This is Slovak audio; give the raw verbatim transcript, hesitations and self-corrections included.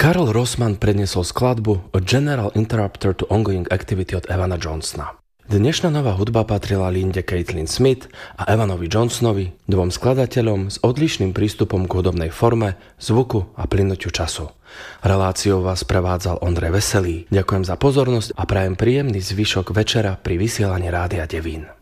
Carl Rossman predniesol skladbu A General Interrupter to Ongoing Activity od Evana Johnsona. Dnešná nová hudba patrila Linde Caitlin Smith a Evanovi Johnsonovi, dvom skladateľom s odlišným prístupom k hudobnej forme, zvuku a plynutiu času. Reláciou vás prevádzal Ondrej Veselý. Ďakujem za pozornosť a prajem príjemný zvyšok večera pri vysielaní Rádia Devín.